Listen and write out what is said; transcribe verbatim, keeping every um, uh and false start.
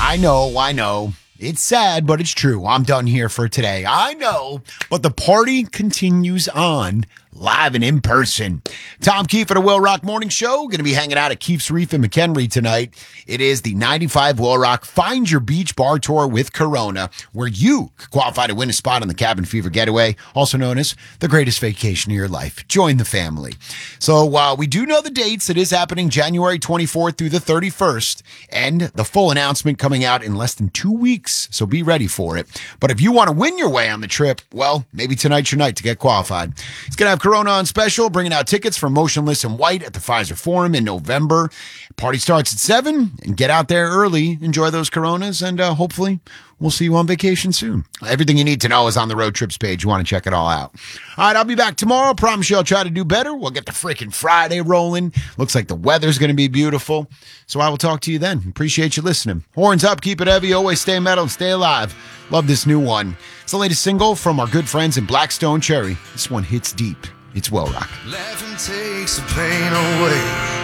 I know, I know. It's sad, but it's true. I'm done here for today. I know, but the party continues on live and in person. Tom Keefe at the Will Rock Morning Show. Going to be hanging out at Keefe's Reef in McHenry tonight. It is the ninety-five Will Rock Find Your Beach Bar Tour with Corona, where you could qualify to win a spot on the Cabin Fever Getaway, also known as the greatest vacation of your life. Join the family. So uh, we do know the dates. It is happening January twenty-fourth through the thirty-first, and the full announcement coming out in less than two weeks, so be ready for it. But if you want to win your way on the trip, well, maybe tonight's your night to get qualified. It's going to have Corona on special, bringing out tickets for Motionless in White at the Pfizer Forum in November. Party starts at seven, and get out there early, enjoy those Coronas, and uh, hopefully we'll see you on vacation soon. Everything you need to know is on the road trips page. You want to check it all out. All right, I'll be back tomorrow. Promise you I'll try to do better. We'll get the freaking Friday rolling. Looks like the weather's going to be beautiful. So I will talk to you then. Appreciate you listening. Horns up, keep it heavy, always stay metal, and stay alive. Love this new one. It's the latest single from our good friends in Blackstone Cherry. This one hits deep. It's Will Rock. Laughing takes the pain away.